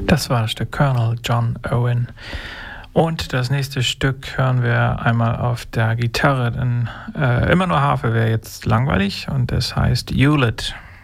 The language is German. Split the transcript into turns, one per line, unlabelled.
Das war das Stück Colonel John Owen. Und das nächste Stück hören wir einmal auf der Gitarre, denn immer nur Harfe wäre jetzt langweilig und das heißt Hewlett.